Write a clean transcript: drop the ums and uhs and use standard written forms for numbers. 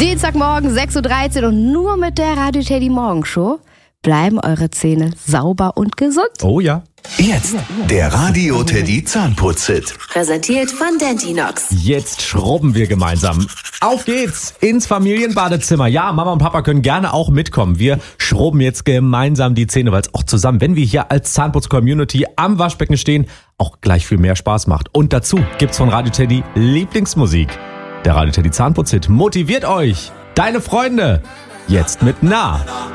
Dienstagmorgen 6.13 Uhr und nur mit der Radio Teddy Morgenshow bleiben eure Zähne sauber und gesund. Oh ja. Jetzt der Radio Teddy Zahnputz-Hit. Präsentiert von Dentinox. Jetzt schrubben wir gemeinsam. Auf geht's ins Familienbadezimmer. Ja, Mama und Papa können gerne auch mitkommen. Wir schrubben jetzt gemeinsam die Zähne, weil es auch zusammen, wenn wir hier als Zahnputz-Community am Waschbecken stehen, auch gleich viel mehr Spaß macht. Und dazu gibt's von Radio Teddy Lieblingsmusik. Der Radio Teddy Zahnputz-Hit motiviert euch, deine Freunde, jetzt mit nah.